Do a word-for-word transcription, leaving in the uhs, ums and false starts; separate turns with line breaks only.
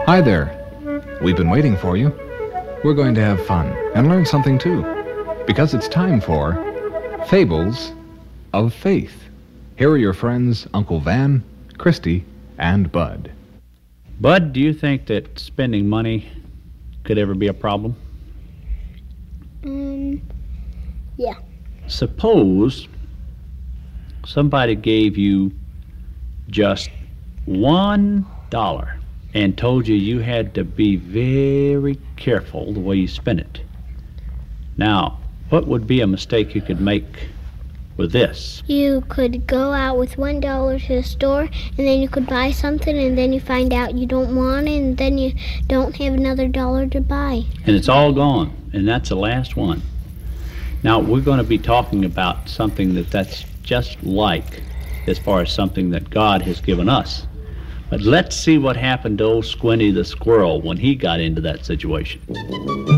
Hi there. We've been waiting for you. We're going to have fun and learn something too, because it's time for Fables of Faith. Here are your friends, Uncle Van, Christy, and Bud.
Bud, do you think that spending money could ever be a problem?
Um, yeah.
Suppose somebody gave you just one dollar and told you you had to be very careful the way you spent it. Now, what would be a mistake you could make with this?
You could go out with one dollar to the store, and then you could buy something, and then you find out you don't want it, and then you don't have another dollar to buy.
And it's all gone, and that's the last one. Now, we're going to be talking about something that that's just like, as far as something that God has given us. But let's see what happened to old Squinty the squirrel when he got into that situation.